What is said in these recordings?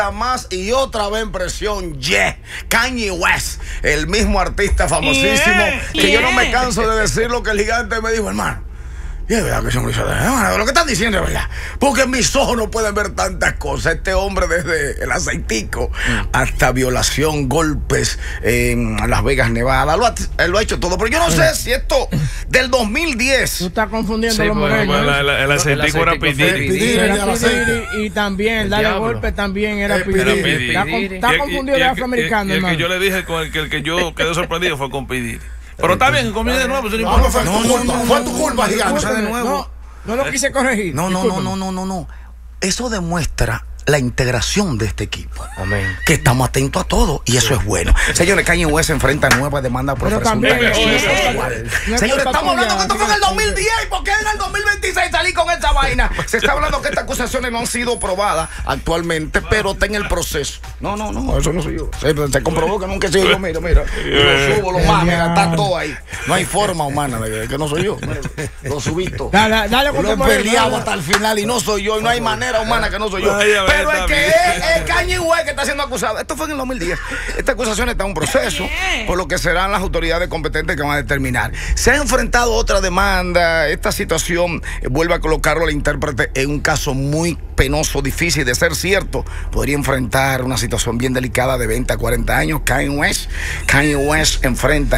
más y otra vez en presión, Kanye West, el mismo artista famosísimo, que yo no me canso de decir lo que el gigante me dijo, hermano. Y es verdad que son lo que están diciendo es verdad, porque mis ojos no pueden ver tantas cosas. Este hombre, desde el aceitico hasta violación, golpes en Las Vegas, Nevada, él lo ha hecho todo. Pero yo no sé si esto del 2010. Tú estás confundiendo Sí, los morenos. el aceitico era P. Diddy. Y también darle golpe también era P. Diddy. Está confundido de afroamericano, hermano. Y el que yo le dije, con el que yo quedé sorprendido fue con P. Diddy. Pero está bien, comí de nuevo. No fue tu culpa, gigante. De nuevo. No lo quise corregir. No. Eso demuestra la integración de este equipo. Amén. Que estamos atentos a todo y eso es bueno. Señores, Kanye West se enfrenta a nuevas demandas por presunta agresión sexual. Señores, estamos hablando que esto fue en el 2010 y por qué en el 2026 salí con esa vaina. Se está hablando que estas acusaciones no han sido probadas actualmente, pero está en el proceso. No, eso no soy yo. Se comprobó que nunca he sido yo. Mira. Lo subo, lo más, está todo ahí. No hay forma humana de que no soy yo. Lo subito. Dale lo he peleado hasta el final y no soy yo. Y no hay manera humana que no soy yo. Pero el que es Kanye West que está siendo acusado. Esto fue en el 2010. Esta acusación está en un proceso, por lo que serán las autoridades competentes que van a determinar. Se ha enfrentado otra demanda. Esta situación vuelve a colocarlo al intérprete en un caso muy penoso, difícil de ser cierto. Podría enfrentar una situación bien delicada de 20 a 40 años. Kanye West enfrenta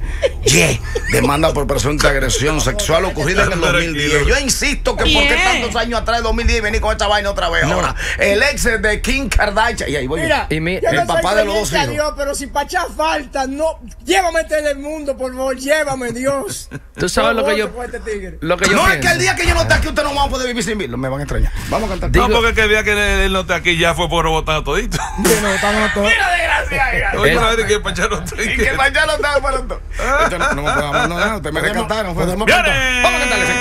demanda por presunta agresión sexual ocurrida en el 2010. Yo insisto que por qué tantos años atrás de 2010 venir con esta vaina otra vez ahora. El ex de Kim Kardashian. Y ahí voy. Mira, el papá de los dos hijos. Dios, pero si pa' echar falta, no. Llévame del mundo, por favor. Llévame, Dios. Tú sabes lo que yo No, es que el día que yo no esté aquí, usted no va a poder vivir sin mí. Me van a extrañar. Vamos a cantar. No, porque el día que él no esté aquí ya fue por botar todito. Mira, desgracia. Oye, no es que Pachá no está. Y que Pachá no está para todo. No me puedo abandonar. Ustedes me rescataron. Vamos a cantarle.